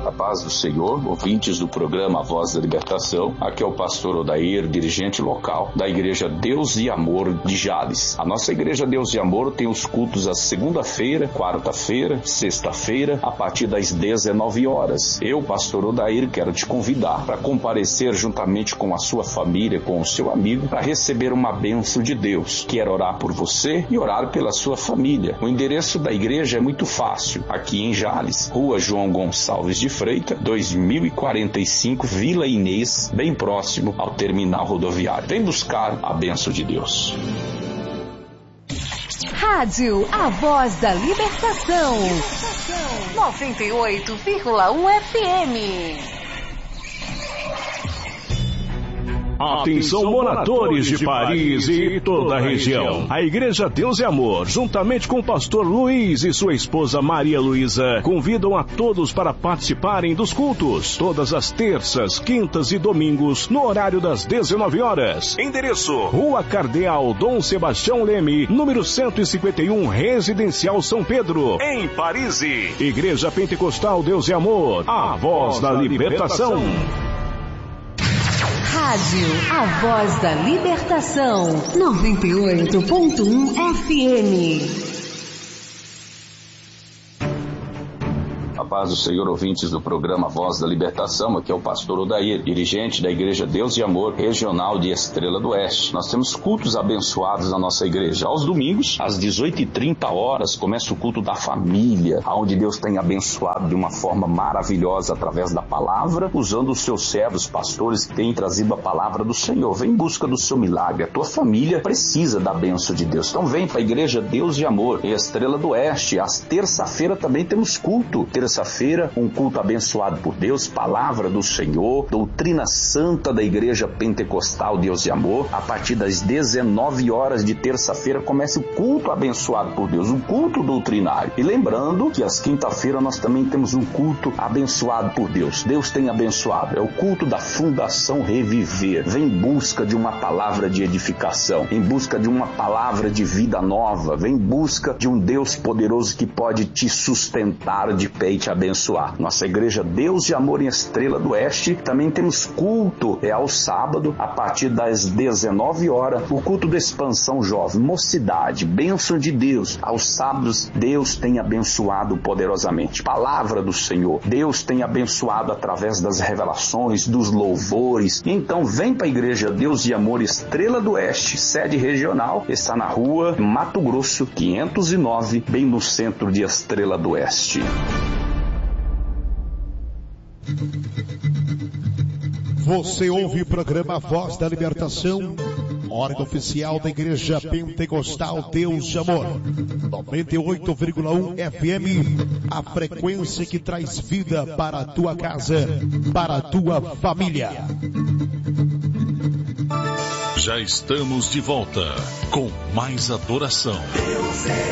A paz do Senhor, ouvintes do programa A Voz da Libertação. Aqui é o pastor Odair, dirigente local da Igreja Deus e Amor de Jales. A nossa Igreja Deus e Amor tem os cultos às segunda-feira, quarta-feira, sexta-feira, a partir das 19 horas. Eu, pastor Odair, quero te convidar para comparecer juntamente com a sua família, com o seu amigo, para receber uma bênção de Deus. Quero orar por você e orar pela sua família. O endereço da igreja é muito fácil. Aqui em Jales, Rua João Gonçalves de Freitas, 2045, Vila Inês, bem próximo ao terminal rodoviário. Vem buscar a bênção de Deus. Rádio A Voz da Libertação. 98,1 FM. Atenção, moradores de Paris e toda a região. A Igreja Deus e Amor, juntamente com o pastor Luiz e sua esposa Maria Luísa, convidam a todos para participarem dos cultos, todas as terças, quintas e domingos, no horário das 19 horas. Endereço: Rua Cardeal Dom Sebastião Leme, número 151, Residencial São Pedro, em Paris. Igreja Pentecostal Deus e Amor, a voz da libertação. Rádio A Voz da Libertação, 98,1 FM. A paz do Senhor, ouvintes do programa Voz da Libertação. Aqui é o pastor Odair, dirigente da Igreja Deus e Amor Regional de Estrela do Oeste. Nós temos cultos abençoados na nossa igreja. Aos domingos, às 18h30, começa o culto da família, onde Deus tem abençoado de uma forma maravilhosa através da palavra, usando os seus servos, pastores que têm trazido a palavra do Senhor. Vem em busca do seu milagre. A tua família precisa da bênção de Deus. Então vem para a Igreja Deus e Amor em Estrela do Oeste. Às terça-feira também temos culto. Terça-feira, um culto abençoado por Deus, palavra do Senhor, doutrina santa da Igreja Pentecostal Deus e Amor. A partir das 19 horas de terça-feira começa o culto abençoado por Deus, um culto doutrinário. E lembrando que às quinta-feira nós também temos um culto abençoado por Deus. Deus tem abençoado. É o culto da Fundação Reviver. Vem em busca de uma palavra de edificação, em busca de uma palavra de vida nova, vem em busca de um Deus poderoso que pode te sustentar de pé e te abençoar. Nossa Igreja Deus e Amor em Estrela do Oeste, também temos culto, ao sábado, a partir das 19 horas, o culto da expansão jovem, mocidade, bênção de Deus. Aos sábados, Deus tem abençoado poderosamente. Palavra do Senhor, Deus tem abençoado através das revelações, dos louvores. Então vem para a Igreja Deus e Amor Estrela do Oeste, sede regional, está na rua Mato Grosso, 509, bem no centro de Estrela do Oeste. Você ouve o programa Voz da Libertação, órgão oficial da Igreja Pentecostal Deus de Amor, 98,1 FM, a frequência que traz vida para a tua casa, para a tua família. Já estamos de volta com mais adoração. Deus é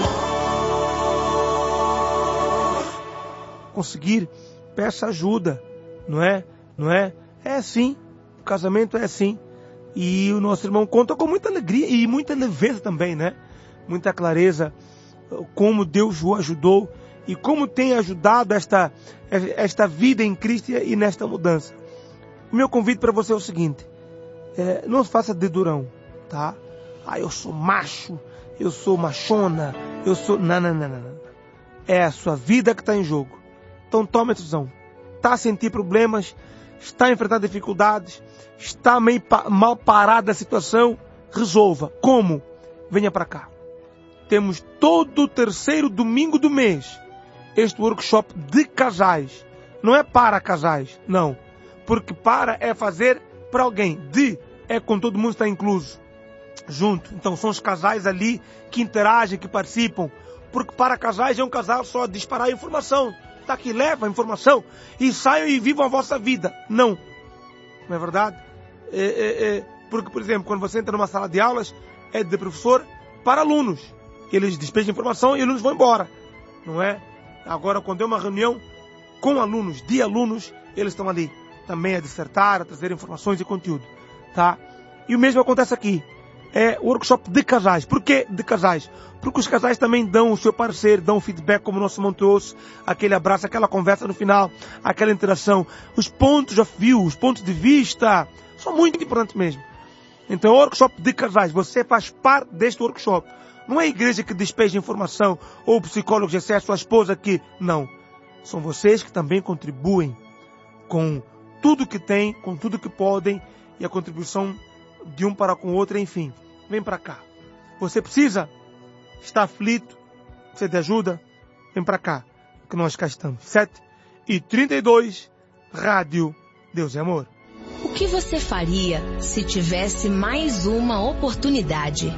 amor. Conseguir, peça ajuda, não é? Não é? É assim, o casamento é assim. E o nosso irmão conta com muita alegria e muita leveza também, né? Muita clareza, como Deus o ajudou e como tem ajudado esta vida em Cristo e nesta mudança. O meu convite para você é o seguinte: não faça de durão, tá? Eu sou macho, eu sou machona, eu sou... Não. É a sua vida que está em jogo. Então tome a decisão. Está a sentir problemas, está a enfrentar dificuldades, está meio mal parada a situação, resolva. Como? Venha para cá. Temos todo o terceiro domingo do mês este workshop de casais. Não é para casais, não. Porque para é fazer para alguém. De é quando todo mundo está incluso, junto. Então são os casais ali que interagem, que participam. Porque para casais é um casal só disparar a informação. Está aqui, leva a informação e saiam e vivam a vossa vida. Não. Não é verdade? Porque, por exemplo, quando você entra numa sala de aulas, é de professor para alunos. Eles despejam informação e os alunos vão embora. Não é? Agora, quando é uma reunião com alunos, de alunos, eles estão ali também a dissertar, a trazer informações e conteúdo. Tá? E o mesmo acontece aqui. é o workshop de casais. Por que de casais? Porque os casais também dão o seu parecer, dão o feedback, como o nosso irmão trouxe, aquele abraço, aquela conversa no final, aquela interação. Os pontos of view, os pontos de vista, são muito importantes mesmo. Então, workshop de casais, você faz parte deste workshop. Não é a igreja que despeja informação, ou o psicólogo GC, a sua esposa que... Não. São vocês que também contribuem com tudo que têm, com tudo que podem, e a contribuição de um para com o outro, enfim. Vem para cá. Você precisa? Está aflito? Precisa de ajuda? Vem para cá, que nós cá estamos. 7h32, Rádio Deus e Amor. O que você faria se tivesse mais uma oportunidade?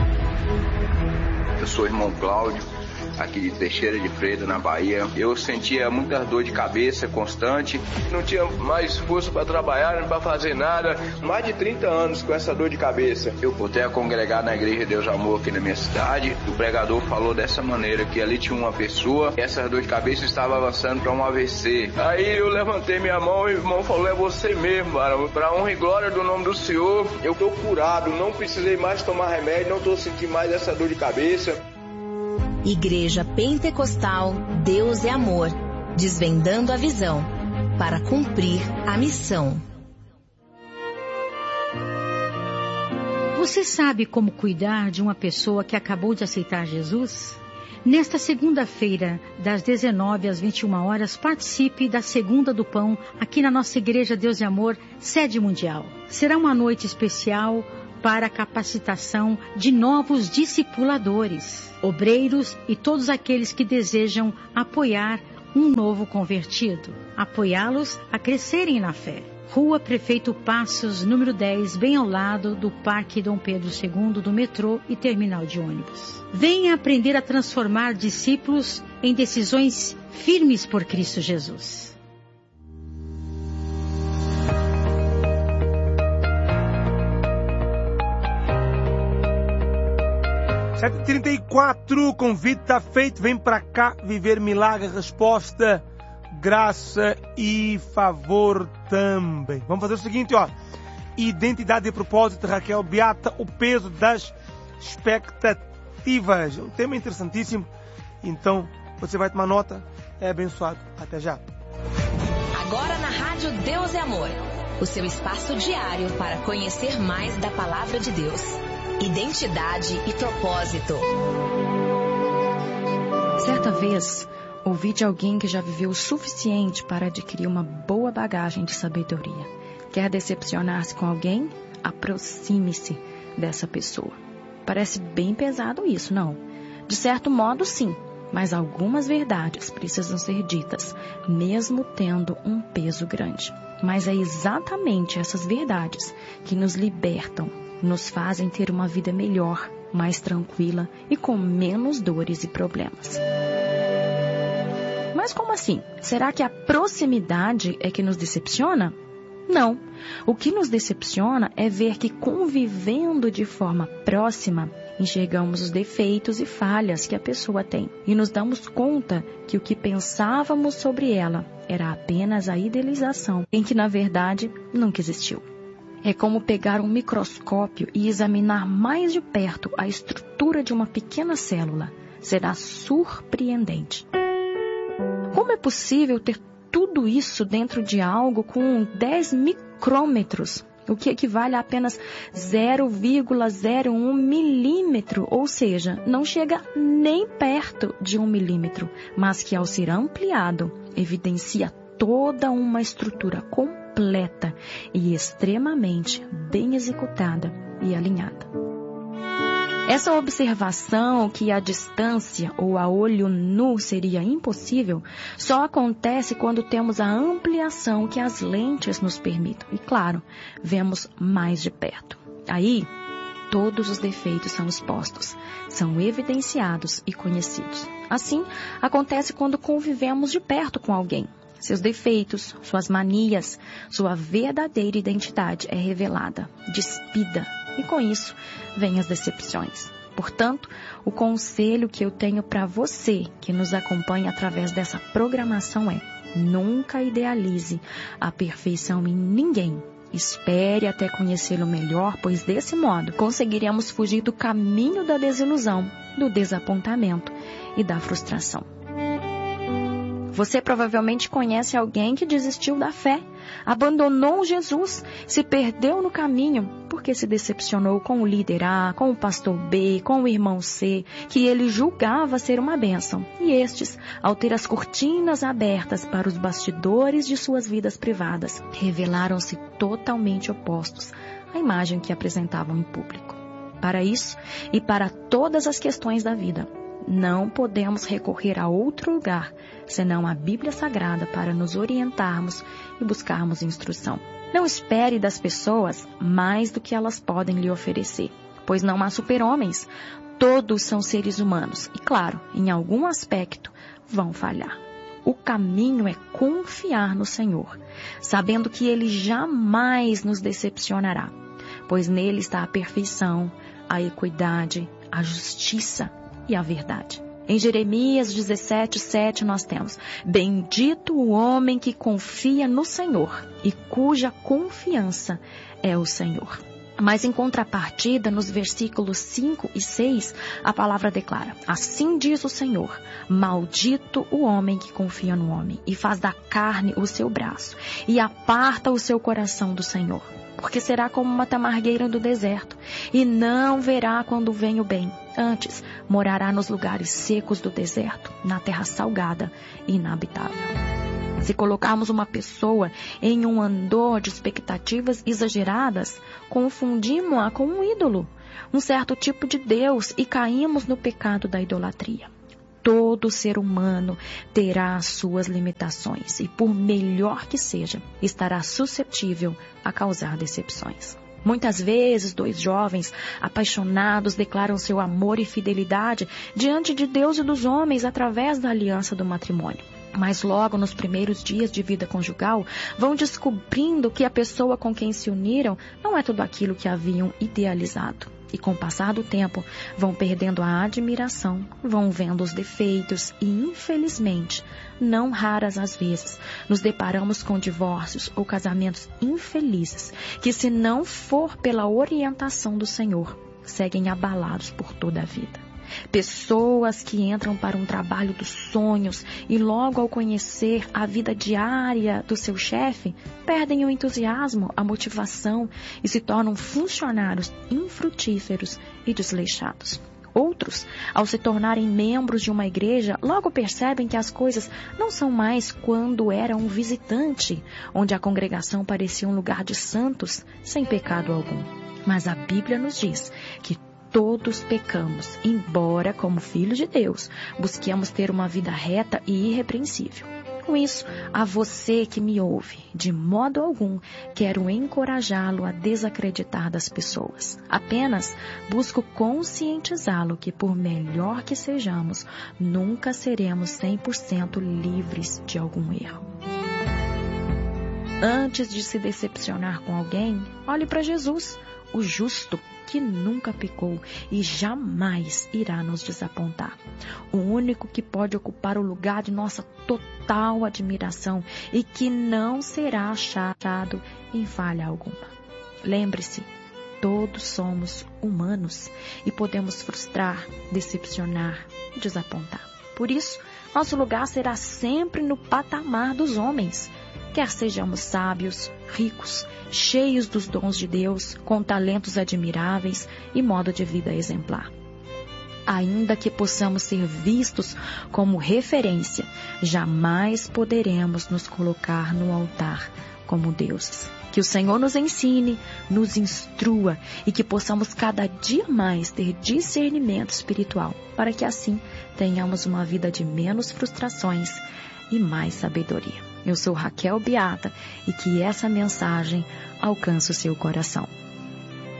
Eu sou o irmão Cláudio, aqui de Teixeira de Freitas, na Bahia. Eu sentia muita dor de cabeça constante, não tinha mais força para trabalhar, nem para fazer nada. Mais de 30 anos com essa dor de cabeça. Eu voltei a congregar na Igreja Deus Amor aqui na minha cidade. O pregador falou dessa maneira, que ali tinha uma pessoa, e essa dor de cabeça estava avançando para um AVC. Aí eu levantei minha mão e o irmão falou, é você mesmo, para honra e glória do nome do Senhor. Eu estou curado, não precisei mais tomar remédio, não estou sentindo mais essa dor de cabeça. Igreja Pentecostal Deus é Amor, desvendando a visão para cumprir a missão. Você sabe como cuidar de uma pessoa que acabou de aceitar Jesus? Nesta segunda-feira, das 19 às 21 horas, participe da Segunda do Pão aqui na nossa Igreja Deus e Amor, sede mundial. Será uma noite especial para a capacitação de novos discipuladores, obreiros e todos aqueles que desejam apoiar um novo convertido, apoiá-los a crescerem na fé. Rua Prefeito Passos, número 10, bem ao lado do Parque Dom Pedro II, do metrô e terminal de ônibus. Venha aprender a transformar discípulos em decisões firmes por Cristo Jesus. (7h34), convite está feito, vem para cá viver milagre, resposta, graça e favor também. Vamos fazer o seguinte, ó. Identidade e propósito, Raquel Beata, o peso das expectativas. Um tema interessantíssimo, então você vai tomar nota, é abençoado. Até já. Agora na Rádio Deus é Amor, o seu espaço diário para conhecer mais da Palavra de Deus. Identidade e propósito. Certa vez, ouvi de alguém que já viveu o suficiente para adquirir uma boa bagagem de sabedoria. Quer decepcionar-se com alguém? Aproxime-se dessa pessoa. Parece bem pesado isso, não? De certo modo, sim. Mas algumas verdades precisam ser ditas, mesmo tendo um peso grande. Mas é exatamente essas verdades que nos libertam, nos fazem ter uma vida melhor, mais tranquila e com menos dores e problemas. Mas como assim? Será que a proximidade é que nos decepciona? Não. O que nos decepciona é ver que, convivendo de forma próxima, enxergamos os defeitos e falhas que a pessoa tem e nos damos conta que o que pensávamos sobre ela era apenas a idealização, em que na verdade nunca existiu. É como pegar um microscópio e examinar mais de perto a estrutura de uma pequena célula. Será surpreendente. Como é possível ter tudo isso dentro de algo com 10 micrômetros, o que equivale a apenas 0,01 milímetro, ou seja, não chega nem perto de 1 milímetro, mas que ao ser ampliado, evidencia toda uma estrutura completa e extremamente bem executada e alinhada. Essa observação, que à distância ou a olho nu seria impossível, só acontece quando temos a ampliação que as lentes nos permitem. E claro, vemos mais de perto. Aí, todos os defeitos são expostos, são evidenciados e conhecidos. Assim, acontece quando convivemos de perto com alguém. Seus defeitos, suas manias, sua verdadeira identidade é revelada, despida, e com isso vêm as decepções. Portanto, o conselho que eu tenho para você que nos acompanha através dessa programação é: nunca idealize a perfeição em ninguém Espere até conhecê-lo melhor, pois desse modo conseguiremos fugir do caminho da desilusão, do desapontamento e da frustração. Você provavelmente conhece alguém que desistiu da fé, abandonou Jesus, se perdeu no caminho porque se decepcionou com o líder A, com o pastor B, com o irmão C, que ele julgava ser uma bênção. E estes, ao ter as cortinas abertas para os bastidores de suas vidas privadas, revelaram-se totalmente opostos à imagem que apresentavam em público. Para isso e para todas as questões da vida, não podemos recorrer a outro lugar senão a Bíblia Sagrada para nos orientarmos e buscarmos instrução. Não espere das pessoas mais do que elas podem lhe oferecer, pois não há super-homens. Todos são seres humanos e, claro, em algum aspecto vão falhar. O caminho é confiar no Senhor, sabendo que Ele jamais nos decepcionará, pois nele está a perfeição, a equidade, a justiça e a verdade. Em Jeremias 17:7 nós temos: bendito o homem que confia no Senhor e cuja confiança é o Senhor. Mas em contrapartida, nos versículos 5 e 6, a palavra declara: assim diz o Senhor, maldito o homem que confia no homem e faz da carne o seu braço e aparta o seu coração do Senhor. Porque será como uma tamargueira do deserto, e não verá quando vem o bem. Antes, morará nos lugares secos do deserto, na terra salgada e inabitável. Se colocarmos uma pessoa em um andor de expectativas exageradas, confundimos-a com um ídolo, um certo tipo de Deus, e caímos no pecado da idolatria. Todo ser humano terá as suas limitações e, por melhor que seja, estará suscetível a causar decepções. Muitas vezes, dois jovens apaixonados declaram seu amor e fidelidade diante de Deus e dos homens através da aliança do matrimônio. Mas logo nos primeiros dias de vida conjugal, vão descobrindo que a pessoa com quem se uniram não é tudo aquilo que haviam idealizado. E com o passar do tempo, vão perdendo a admiração, vão vendo os defeitos e, infelizmente, não raras às vezes, nos deparamos com divórcios ou casamentos infelizes, que se não for pela orientação do Senhor, seguem abalados por toda a vida. Pessoas que entram para um trabalho dos sonhos e logo ao conhecer a vida diária do seu chefe, perdem o entusiasmo, a motivação e se tornam funcionários infrutíferos e desleixados. Outros, ao se tornarem membros de uma igreja, logo percebem que as coisas não são mais quando era um visitante, onde a congregação parecia um lugar de santos, sem pecado algum. Mas a Bíblia nos diz que todos pecamos, embora, como filhos de Deus, busquemos ter uma vida reta e irrepreensível. Com isso, a você que me ouve, de modo algum, quero encorajá-lo a desacreditar das pessoas. Apenas busco conscientizá-lo que, por melhor que sejamos, nunca seremos 100% livres de algum erro. Antes de se decepcionar com alguém, olhe para Jesus, o justo, que nunca pecou e jamais irá nos desapontar. O único que pode ocupar o lugar de nossa total admiração e que não será achado em falha alguma. Lembre-se, todos somos humanos e podemos frustrar, decepcionar e desapontar. Por isso, nosso lugar será sempre no patamar dos homens. Quer sejamos sábios, ricos, cheios dos dons de Deus, com talentos admiráveis e modo de vida exemplar. Ainda que possamos ser vistos como referência, jamais poderemos nos colocar no altar como deuses. Que o Senhor nos ensine, nos instrua e que possamos cada dia mais ter discernimento espiritual, para que assim tenhamos uma vida de menos frustrações e mais sabedoria. Eu sou Raquel Beata e que essa mensagem alcance o seu coração.